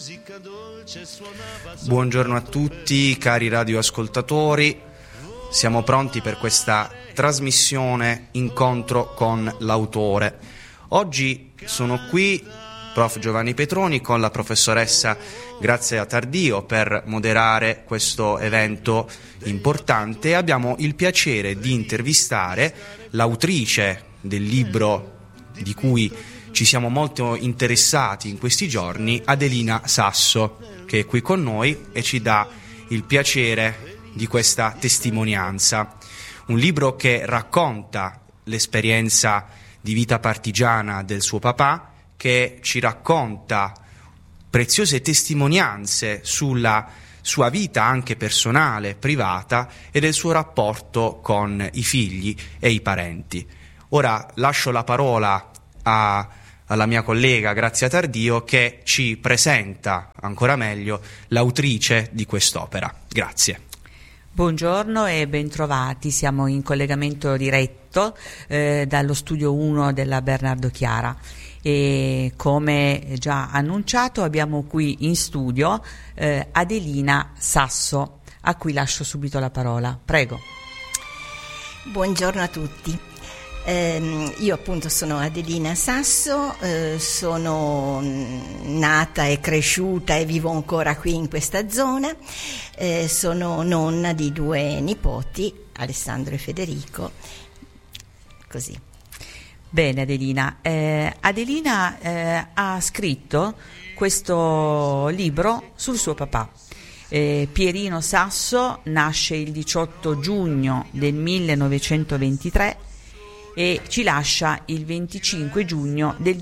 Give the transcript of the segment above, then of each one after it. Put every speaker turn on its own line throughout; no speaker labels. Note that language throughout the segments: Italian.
Buongiorno a tutti, cari radioascoltatori. Siamo pronti per questa trasmissione Incontro con l'autore. Oggi sono qui, prof. Giovanni Petroni, con la professoressa Grazia Tardio per moderare questo evento importante. Abbiamo il piacere di intervistare l'autrice del libro di cui ci siamo molto interessati in questi giorni, Adelina Sasso, che è qui con noi e ci dà il piacere di questa testimonianza. Un libro che racconta l'esperienza di vita partigiana del suo papà, che ci racconta preziose testimonianze sulla sua vita anche personale, privata, e del suo rapporto con i figli e i parenti. Ora lascio la parola alla mia collega Grazia Tardio, che ci presenta ancora meglio l'autrice di quest'opera. Grazie.
Buongiorno e bentrovati, siamo in collegamento diretto dallo studio 1 della Bernardo Chiara e come già annunciato abbiamo qui in studio Adelina Sasso, a cui lascio subito la parola. Prego.
Buongiorno a tutti. Io appunto sono Adelina Sasso, sono nata e cresciuta e vivo ancora qui in questa zona, sono nonna di 2 nipoti, Alessandro e Federico, così.
Bene Adelina, Adelina ha scritto questo libro sul suo papà. Pierino Sasso nasce il 18 giugno del 1923 e ci lascia il 25 giugno del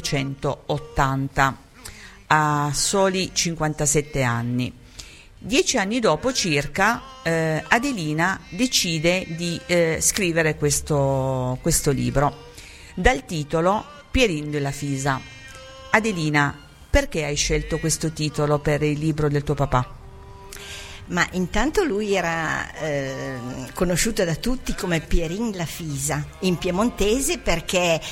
1980, a soli 57 anni. 10 anni dopo circa Adelina decide di scrivere questo libro, dal titolo Pierin della Fisa. Adelina, perché hai scelto questo titolo per il libro del tuo papà?
Ma intanto lui era conosciuto da tutti come Pierin la Fisa, in piemontese, perché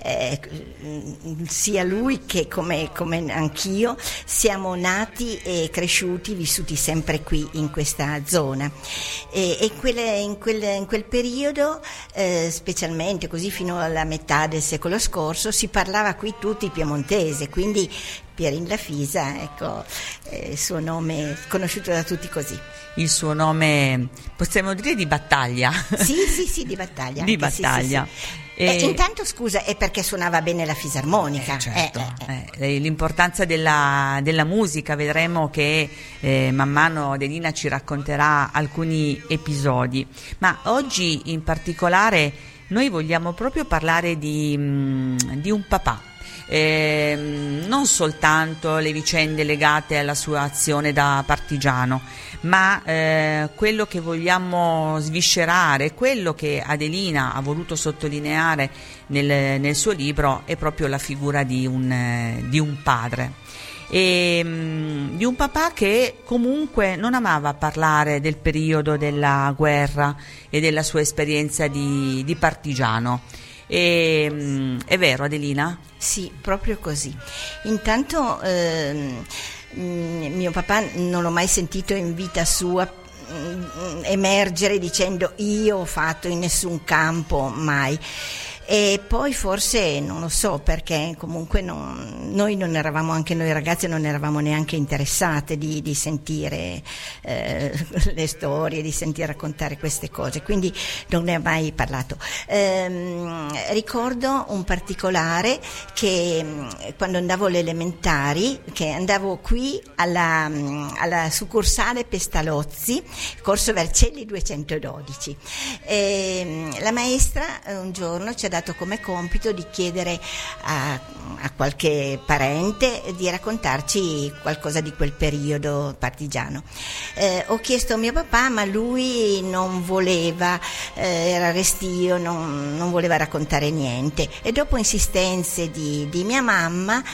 sia lui che come anch'io siamo nati e cresciuti, vissuti sempre qui in questa zona. E in quel periodo, specialmente così fino alla metà del secolo scorso, si parlava qui tutti piemontese, quindi Pierin la Fisa, ecco, il suo nome conosciuto da tutti così. Il suo nome, possiamo dire, di battaglia? Sì, di battaglia. Di battaglia. Sì. Intanto, scusa, è perché suonava bene la fisarmonica.
Certo. L'importanza della musica, vedremo che man mano Adelina ci racconterà alcuni episodi. Ma oggi in particolare noi vogliamo proprio parlare di un papà. Non soltanto le vicende legate alla sua azione da partigiano, ma quello che vogliamo sviscerare, quello che Adelina ha voluto sottolineare nel suo libro, è proprio la figura di un padre, e di un papà che comunque non amava parlare del periodo della guerra e della sua esperienza di partigiano. È vero, Adelina?
Sì, proprio così. Intanto mio papà non l'ho mai sentito in vita sua emergere dicendo io ho fatto in nessun campo, mai. E poi forse non lo so, perché comunque noi non eravamo, anche noi ragazze non eravamo neanche interessate di sentire le storie, di sentire raccontare queste cose, quindi non ne ho mai parlato. Ricordo un particolare, che quando andavo alle elementari, che andavo qui alla succursale Pestalozzi, Corso Vercelli 212, la maestra un giorno ci ha dato come compito di chiedere a qualche parente di raccontarci qualcosa di quel periodo partigiano. Ho chiesto a mio papà, ma lui non voleva, era restio, non voleva raccontare niente, e dopo insistenze di mia mamma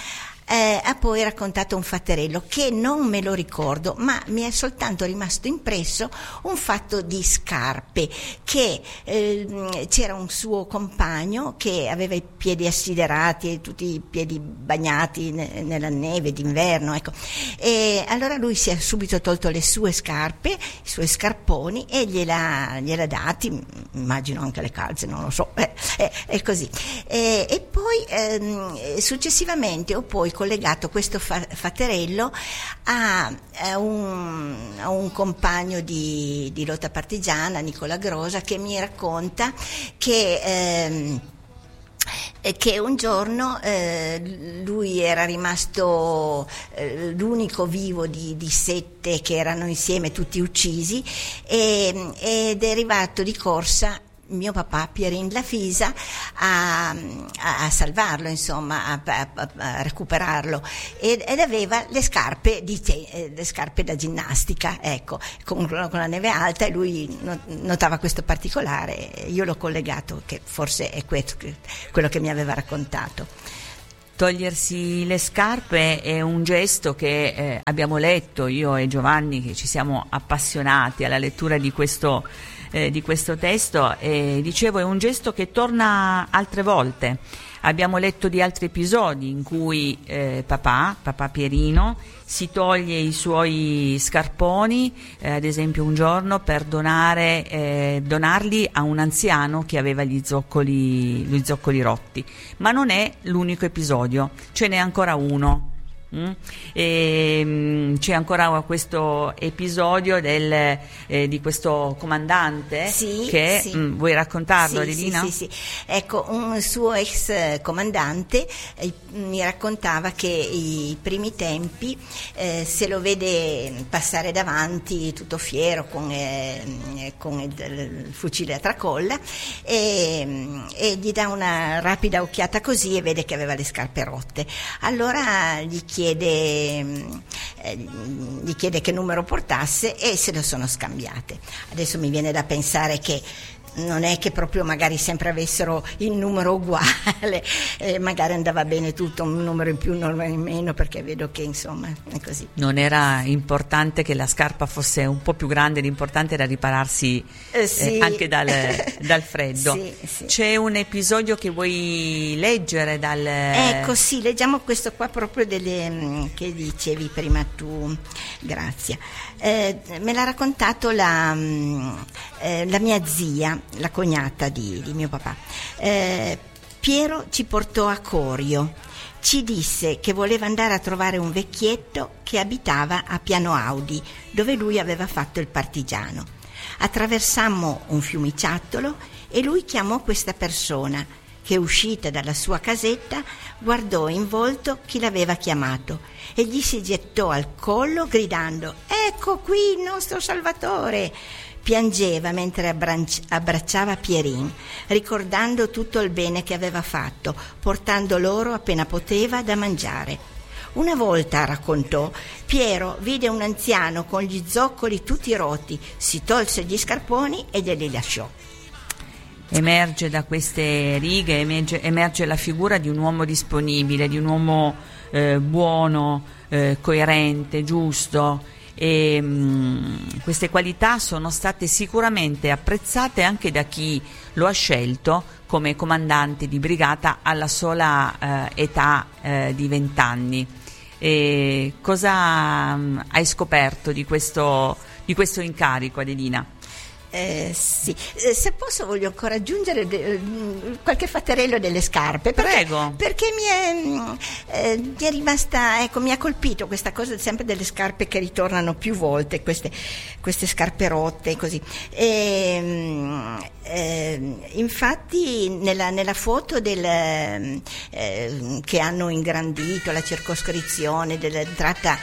ha poi raccontato un fatterello che non me lo ricordo, ma mi è soltanto rimasto impresso un fatto di scarpe, che c'era un suo compagno che aveva i piedi assiderati e tutti i piedi bagnati nella neve d'inverno, ecco. E allora lui si è subito tolto le sue scarpe, i suoi scarponi, e gliela dati, immagino anche le calze, non lo so, è così. E poi successivamente ho poi collegato questo fatterello a un compagno di lotta partigiana, Nicola Grosa, che mi racconta che un giorno lui era rimasto l'unico vivo di 7 che erano insieme, tutti uccisi, ed è arrivato di corsa mio papà Pierin Lafisa a salvarlo, insomma, a recuperarlo, ed aveva le scarpe da ginnastica, ecco, con la neve alta, e lui notava questo particolare. Io l'ho collegato che forse è quello che mi aveva raccontato.
Togliersi le scarpe è un gesto che abbiamo letto io e Giovanni, che ci siamo appassionati alla lettura di questo testo, e dicevo è un gesto che torna altre volte. Abbiamo letto di altri episodi in cui papà Pierino si toglie i suoi scarponi, ad esempio un giorno per donarli a un anziano che aveva gli zoccoli rotti. Ma non è l'unico episodio, ce n'è ancora uno. E c'è ancora questo episodio di questo comandante, che
sì.
Vuoi raccontarlo, Adelina?
Sì. Ecco, un suo ex comandante mi raccontava che i primi tempi se lo vede passare davanti tutto fiero con il fucile a tracolla, e gli dà una rapida occhiata così e vede che aveva le scarpe rotte. Allora gli chiede che numero portasse, e se lo sono scambiate. Adesso mi viene da pensare che non è che proprio magari sempre avessero il numero uguale, magari andava bene tutto, un numero in più, un numero in meno, perché vedo che insomma è così.
Non era importante che la scarpa fosse un po' più grande, l'importante era ripararsi anche dal freddo.
Sì.
C'è un episodio che vuoi leggere
Ecco, sì, leggiamo questo qua proprio che dicevi prima tu, Grazia. Me l'ha raccontato la mia zia, la cognata di mio papà. Piero ci portò a Corio, ci disse che voleva andare a trovare un vecchietto che abitava a Piano Audi, dove lui aveva fatto il partigiano. Attraversammo un fiumiciattolo e lui chiamò questa persona, che uscita dalla sua casetta guardò in volto chi l'aveva chiamato e gli si gettò al collo gridando: «Ecco qui il nostro Salvatore!» Piangeva mentre abbracciava Pierin, ricordando tutto il bene che aveva fatto, portando loro appena poteva da mangiare. Una volta, raccontò, Piero vide un anziano con gli zoccoli tutti rotti, si tolse gli scarponi e glieli lasciò.
Emerge da queste righe, emerge la figura di un uomo disponibile, di un uomo buono, coerente, giusto, e queste qualità sono state sicuramente apprezzate anche da chi lo ha scelto come comandante di brigata alla sola età di 20 anni. E cosa hai scoperto di questo incarico, Adelina?
Sì, se posso voglio ancora aggiungere qualche fatterello delle scarpe,
Prego.
Perché mi è rimasta, ecco, mi ha colpito questa cosa sempre delle scarpe che ritornano più volte, queste scarpe rotte così. Infatti nella foto che hanno ingrandito la circoscrizione dell'entrata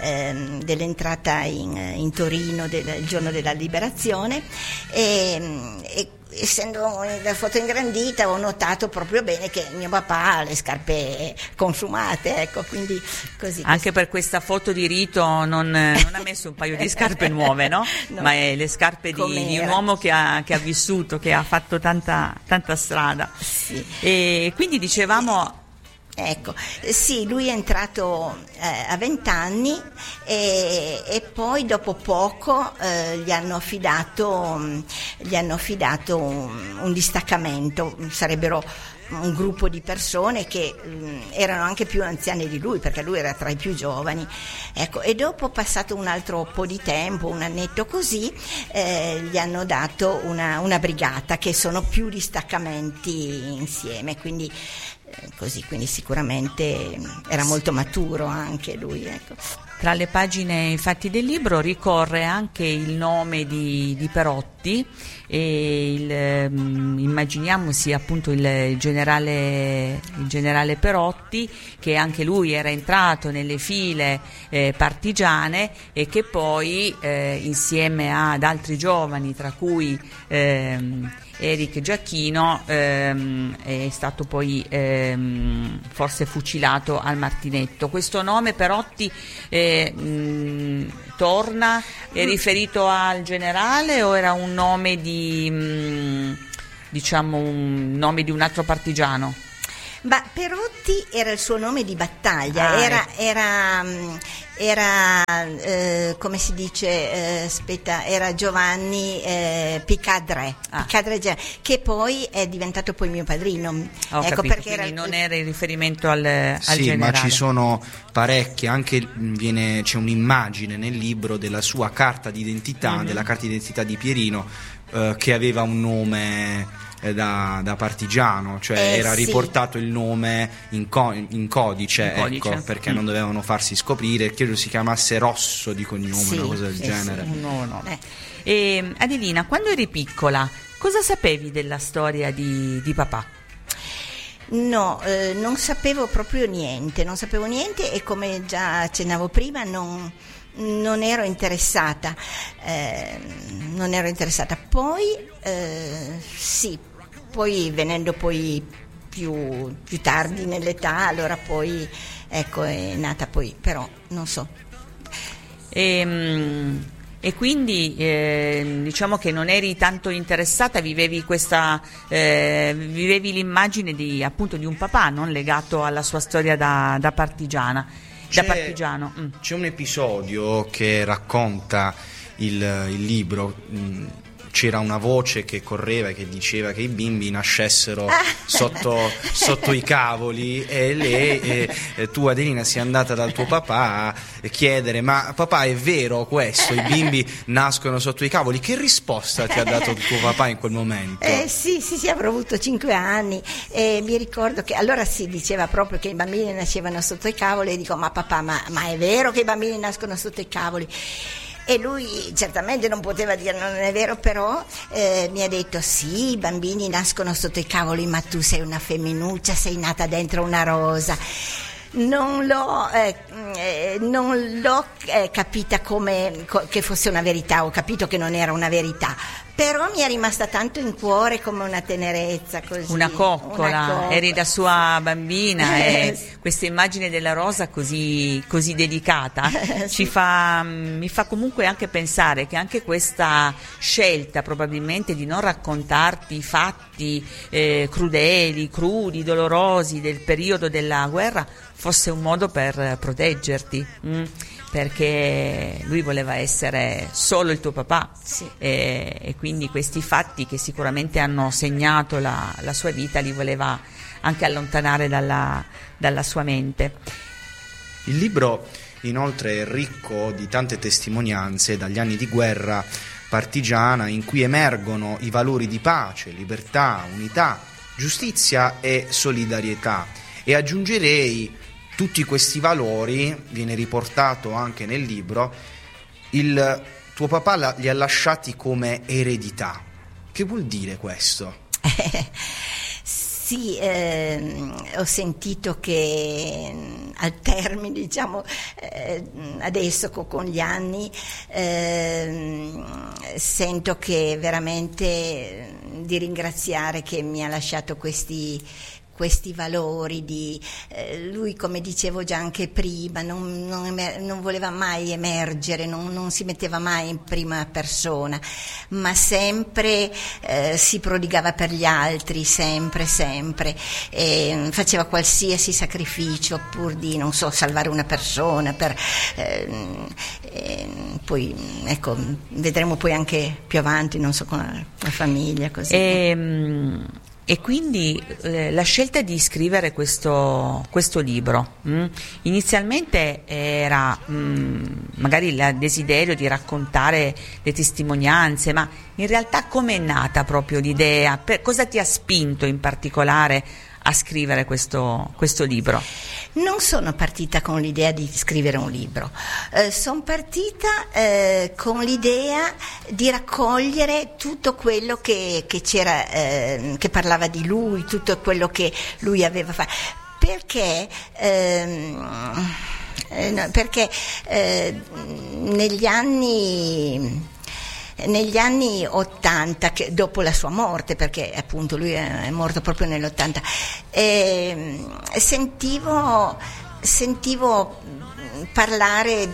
in Torino il giorno della liberazione, e essendo la foto ingrandita ho notato proprio bene che mio papà ha le scarpe consumate, ecco, quindi così.
Anche per questa foto di rito non ha messo un paio di scarpe nuove, no? Ma è le scarpe di un uomo che ha vissuto, che ha fatto tanta strada.
Sì.
E quindi dicevamo
Ecco, sì, lui è entrato a 20 anni e poi dopo poco gli hanno affidato un distaccamento, sarebbero un gruppo di persone che erano anche più anziane di lui, perché lui era tra i più giovani, ecco, e dopo, passato un altro po' di tempo, un annetto così, gli hanno dato una brigata, che sono più distaccamenti insieme, quindi sicuramente era molto maturo anche lui, ecco.
Tra le pagine infatti del libro ricorre anche il nome di Perotti, e immaginiamo sia appunto il generale Perotti, che anche lui era entrato nelle file partigiane e che poi insieme ad altri giovani, tra cui Eric Giacchino, è stato poi forse fucilato al Martinetto. Questo nome Perotti torna, è riferito al generale o era un nome un nome di un altro partigiano?
Ma Perotti era il suo nome di battaglia, era come si dice, era Giovanni Picadre, che poi è diventato poi mio padrino.
Ho
ecco,
capito,
perché
quindi non era in riferimento al generale.
Ma ci sono parecchie, anche c'è un'immagine nel libro della sua carta d'identità, della carta d'identità di Pierino, che aveva un nome da partigiano, cioè era riportato il nome in codice, ecco, perché non dovevano farsi scoprire, credo si chiamasse Rosso di cognome, una cosa del genere.
No. E Adelina, quando eri piccola, cosa sapevi della storia di papà?
No, non sapevo proprio niente, e come già accennavo prima non ero interessata, poi sì, poi venendo poi più tardi nell'età, allora poi ecco è nata poi, però non so.
E quindi diciamo che non eri tanto interessata, vivevi l'immagine di un papà, non legato alla sua storia da partigiano.
C'è un episodio che racconta il libro. C'era una voce che correva e che diceva che i bimbi nascessero sotto i cavoli, e lei, tu Adelina, sei andata dal tuo papà a chiedere: ma papà, è vero questo, i bimbi nascono sotto i cavoli? Che risposta ti ha dato tuo papà in quel momento?
Sì, avrò avuto 5 anni e mi ricordo che allora si diceva proprio che i bambini nascevano sotto i cavoli, e dico: ma papà, ma è vero che i bambini nascono sotto i cavoli? E lui certamente non poteva dire non è vero, però mi ha detto: sì, i bambini nascono sotto i cavoli, ma tu sei una femminuccia, sei nata dentro una rosa. Non l'ho capita come che fosse una verità, ho capito che non era una verità, però mi è rimasta tanto in cuore come una tenerezza, così.
Una coccola. Eri da sua bambina e questa immagine della rosa così delicata mi fa comunque anche pensare che anche questa scelta probabilmente di non raccontarti i fatti crudi, dolorosi del periodo della guerra fosse un modo per proteggerti, perché lui voleva essere solo il tuo papà,
sì.
E quindi questi fatti che sicuramente hanno segnato la sua vita li voleva anche allontanare dalla sua mente.
Il libro inoltre è ricco di tante testimonianze dagli anni di guerra partigiana, in cui emergono i valori di pace, libertà, unità, giustizia e solidarietà, e aggiungerei tutti questi valori, viene riportato anche nel libro, il tuo papà li ha lasciati come eredità. Che vuol dire questo?
Sì, ho sentito che al termine, diciamo, adesso con gli anni, sento che veramente di ringraziare che mi ha lasciato questi questi valori lui, come dicevo già anche prima, non voleva mai emergere, non si metteva mai in prima persona, ma sempre si prodigava per gli altri, sempre, faceva qualsiasi sacrificio pur di, non so, salvare una persona, poi ecco, vedremo poi anche più avanti, non so, con la famiglia, così.
E quindi la scelta di scrivere questo libro, inizialmente era magari il desiderio di raccontare le testimonianze, ma in realtà com'è nata proprio l'idea? Cosa ti ha spinto in particolare a scrivere questo libro?
Non sono partita con l'idea di scrivere un libro, sono partita con l'idea di raccogliere tutto quello che c'era, che parlava di lui, tutto quello che lui aveva fatto, perché negli anni 80, dopo la sua morte, perché appunto lui è morto proprio nell'80, sentivo parlare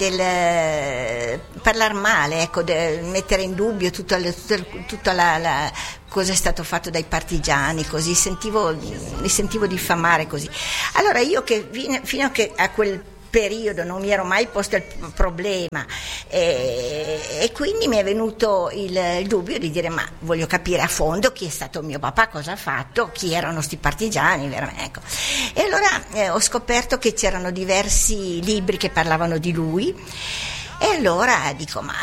male, ecco, mettere in dubbio tutta la cosa è stato fatto dai partigiani, così li sentivo diffamare così. Allora io, che fino a quel periodo non mi ero mai posto il problema, e quindi mi è venuto il dubbio di dire: ma voglio capire a fondo chi è stato mio papà, cosa ha fatto, chi erano sti partigiani, veramente, ecco. E allora ho scoperto che c'erano diversi libri che parlavano di lui, e allora dico: ma